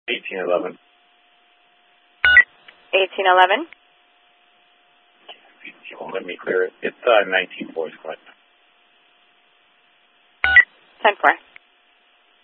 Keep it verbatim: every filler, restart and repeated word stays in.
eighteen eleven. eighteen eleven. You won't let me clear it. It's uh, nineteen four. ten four.